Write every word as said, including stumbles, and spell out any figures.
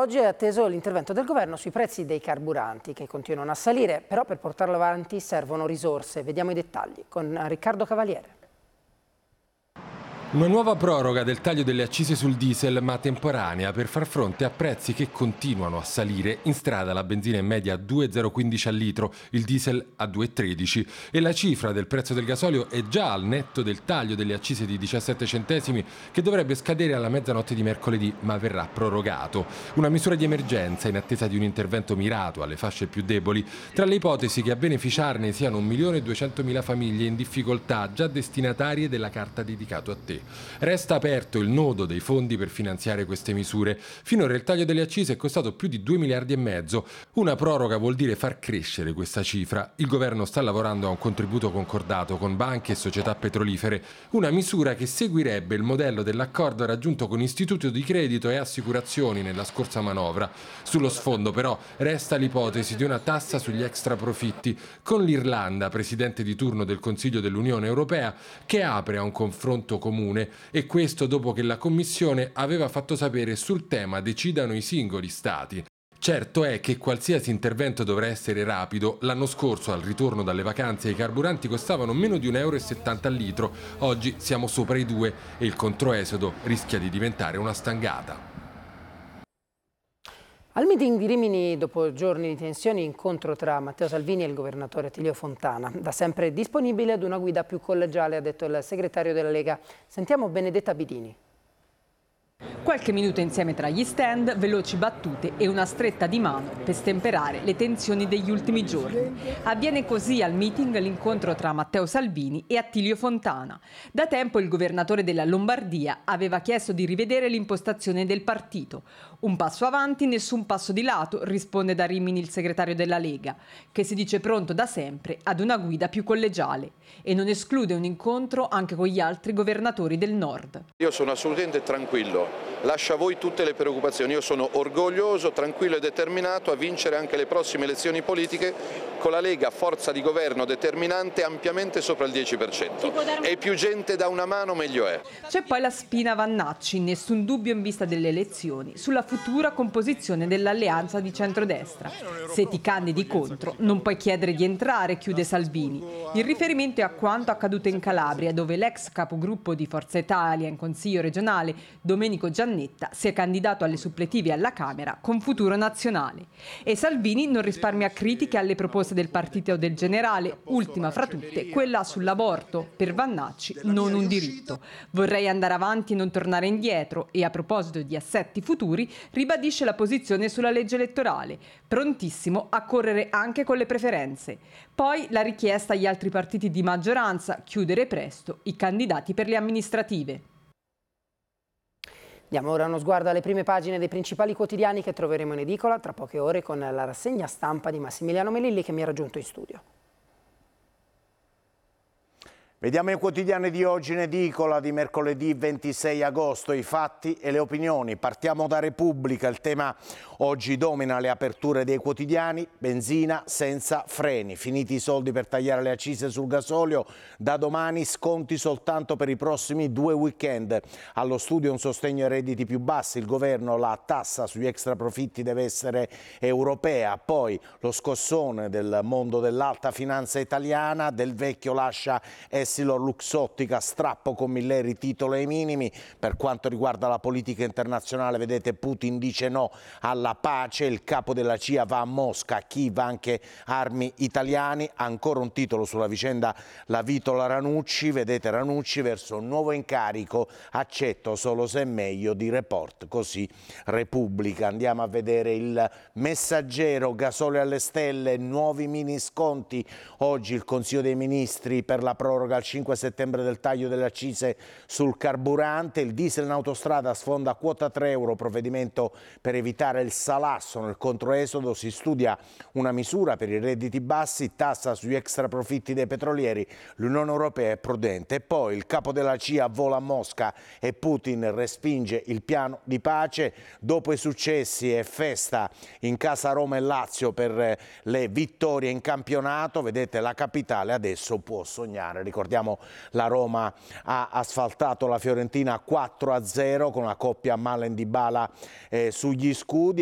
oggi è atteso l'intervento del governo sui prezzi dei carburanti che continuano a salire, però per portarlo avanti servono risorse. Vediamo i dettagli con Riccardo Cavaliere. Una nuova proroga del taglio delle accise sul diesel, ma temporanea, per far fronte a prezzi che continuano a salire. In strada la benzina in media a due virgola zero quindici al litro, il diesel a due virgola tredici e la cifra del prezzo del gasolio è già al netto del taglio delle accise di diciassette centesimi che dovrebbe scadere alla mezzanotte di mercoledì, ma verrà prorogato. Una misura di emergenza in attesa di un intervento mirato alle fasce più deboli. Tra le ipotesi che a beneficiarne siano un milione e duecentomila famiglie in difficoltà già destinatarie della carta dedicato a te. Resta aperto il nodo dei fondi per finanziare queste misure. Finora il taglio delle accise è costato più di due miliardi e mezzo. Una proroga vuol dire far crescere questa cifra. Il governo sta lavorando a un contributo concordato con banche e società petrolifere, una misura che seguirebbe il modello dell'accordo raggiunto con istituti di credito e assicurazioni nella scorsa manovra. Sullo sfondo però resta l'ipotesi di una tassa sugli extraprofitti, con l'Irlanda, presidente di turno del Consiglio dell'Unione Europea, che apre a un confronto comune. E questo dopo che la Commissione aveva fatto sapere sul tema decidano i singoli Stati. Certo è che qualsiasi intervento dovrà essere rapido. L'anno scorso, al ritorno dalle vacanze, i carburanti costavano meno di un euro e settanta al litro. Oggi siamo sopra i due e il controesodo rischia di diventare una stangata. Al meeting di Rimini, dopo giorni di tensioni, incontro tra Matteo Salvini e il governatore Attilio Fontana. Da sempre disponibile ad una guida più collegiale, ha detto il segretario della Lega. Sentiamo Benedetta Bidini. Qualche minuto insieme tra gli stand, veloci battute e una stretta di mano per stemperare le tensioni degli ultimi giorni. Avviene così al meeting l'incontro tra Matteo Salvini e Attilio Fontana. Da tempo il governatore della Lombardia aveva chiesto di rivedere l'impostazione del partito. Un passo avanti, nessun passo di lato, risponde da Rimini il segretario della Lega, che si dice pronto da sempre ad una guida più collegiale e non esclude un incontro anche con gli altri governatori del Nord. Io sono assolutamente tranquillo, lascio a voi tutte le preoccupazioni. Io sono orgoglioso, tranquillo e determinato a vincere anche le prossime elezioni politiche con la Lega, forza di governo determinante, ampiamente sopra il dieci per cento. E più gente da una mano meglio è. C'è poi la spina Vannacci, nessun dubbio in vista delle elezioni, sulla futura composizione dell'alleanza di centrodestra. Se ti candidi contro, non puoi chiedere di entrare, chiude Salvini. Il riferimento è a quanto accaduto in Calabria, dove l'ex capogruppo di Forza Italia in Consiglio regionale, Domenico Giannetta, si è candidato alle suppletive alla Camera con Futuro Nazionale. E Salvini non risparmia critiche alle proposte del partito del generale, ultima fra tutte quella sull'aborto, per Vannacci non un diritto. Vorrei andare avanti e non tornare indietro e a proposito di assetti futuri ribadisce la posizione sulla legge elettorale, prontissimo a correre anche con le preferenze. Poi la richiesta agli altri partiti di maggioranza chiudere presto i candidati per le amministrative. Diamo ora uno sguardo alle prime pagine dei principali quotidiani che troveremo in edicola tra poche ore con la rassegna stampa di Massimiliano Melilli che mi ha raggiunto in studio. Vediamo i quotidiani di oggi in edicola di mercoledì ventisei agosto, i fatti e le opinioni. Partiamo da Repubblica, il tema oggi domina le aperture dei quotidiani, benzina senza freni, finiti i soldi per tagliare le accise sul gasolio, da domani sconti soltanto per i prossimi due weekend. Allo studio un sostegno ai redditi più bassi, il governo la tassa sugli extraprofitti deve essere europea, poi lo scossone del mondo dell'alta finanza italiana, Del Vecchio lascia Essilor Luxottica, strappo con Milleri, titolo ai minimi. Per quanto riguarda la politica internazionale, vedete, Putin dice no alla pace, il capo della C I A va a Mosca, Kiev anche armi italiani. Ancora un titolo sulla vicenda La Vitola Ranucci, vedete Ranucci verso un nuovo incarico, accetto solo se è meglio di Report, così Repubblica. Andiamo a vedere il Messaggero, gasolio alle stelle, nuovi mini sconti. Oggi il Consiglio dei Ministri per la proroga al cinque settembre del taglio delle accise sul carburante, il diesel in autostrada sfonda quota tre euro, provvedimento per evitare il salasso nel controesodo, si studia una misura per i redditi bassi, tassa sugli extraprofitti dei petrolieri, l'Unione Europea è prudente. E poi il capo della C I A vola a Mosca e Putin respinge il piano di pace, dopo i successi e festa in casa Roma e Lazio per le vittorie in campionato, vedete la capitale adesso può sognare. Ricordiamo la Roma ha asfaltato la Fiorentina quattro a zero con la coppia Malen Dybala eh, sugli scudi.